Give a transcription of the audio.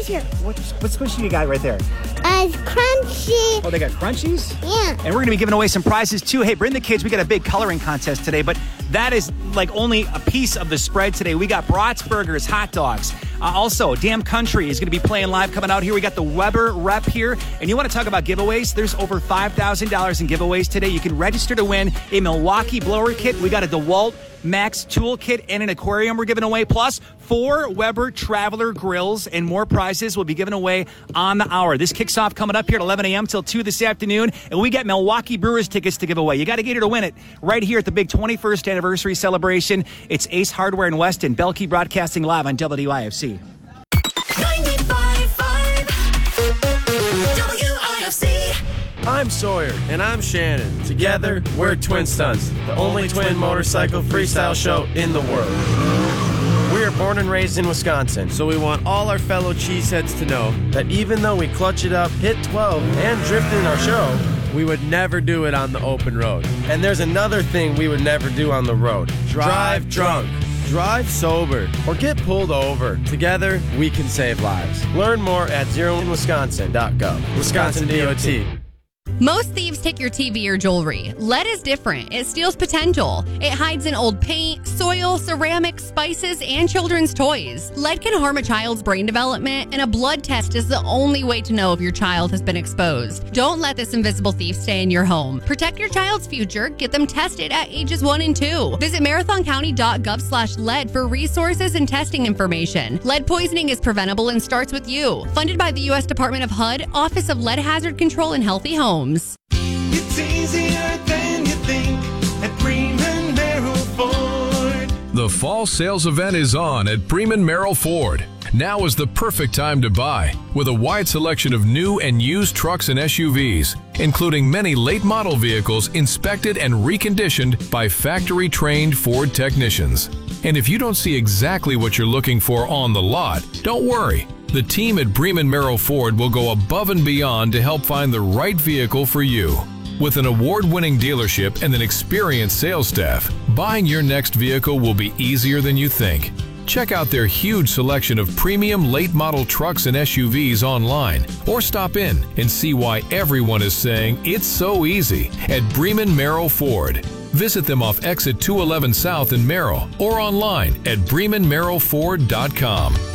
squishies here. What squishy you got right there? Crunchy. Oh, they got crunchies? Yeah. And we're going to be giving away some prizes, too. Hey, bring the kids. We got a big coloring contest today, but that is like only a piece of the spread today. We got brats, burgers, hot dogs. Also, Damn Country is going to be playing live coming out here. We got the Weber rep here. And you want to talk about giveaways? There's over $5,000 in giveaways today. You can register to win a Milwaukee blower kit. We got a DeWalt Max tool kit and an aquarium we're giving away. Plus, 4 Weber Traveler grills and more prizes will be given away on the hour. This kicks off coming up here at 11 a.m. till 2 this afternoon. And we got Milwaukee Brewers tickets to give away. You got to get here to win it right here at the big 21st anniversary celebration. It's Ace Hardware in Weston. Belkey Broadcasting live on WIFC. 95.5 WIFC. I'm Sawyer. And I'm Shannon. Together, we're Twin Stunts, the only twin motorcycle freestyle show in the world. We are born and raised in Wisconsin, so we want all our fellow cheeseheads to know that even though we clutch it up, hit 12, and drift in our show, we would never do it on the open road. And there's another thing we would never do on the road. Drive drunk. Drive sober or get pulled over. Together, we can save lives. Learn more at zeroinwisconsin.gov. Wisconsin DOT. Most thieves take your TV or jewelry. Lead is different. It steals potential. It hides in old paint, soil, ceramics, spices, and children's toys. Lead can harm a child's brain development, and a blood test is the only way to know if your child has been exposed. Don't let this invisible thief stay in your home. Protect your child's future. Get them tested at ages 1 and 2. Visit marathoncounty.gov/lead for resources and testing information. Lead poisoning is preventable and starts with you. Funded by the U.S. Department of HUD, Office of Lead Hazard Control and Healthy Homes. It's easier than you think at Bremen Merrill Ford. The fall sales event is on at Bremen Merrill Ford. Now is the perfect time to buy, with a wide selection of new and used trucks and SUVs, including many late model vehicles inspected and reconditioned by factory-trained Ford technicians. And if you don't see exactly what you're looking for on the lot, don't worry. The team at Bremen Merrill Ford will go above and beyond to help find the right vehicle for you. With an award-winning dealership and an experienced sales staff, buying your next vehicle will be easier than you think. Check out their huge selection of premium late-model trucks and SUVs online, or stop in and see why everyone is saying it's so easy at Bremen Merrill Ford. Visit them off exit 211 South in Merrill or online at BremenMerrillFord.com.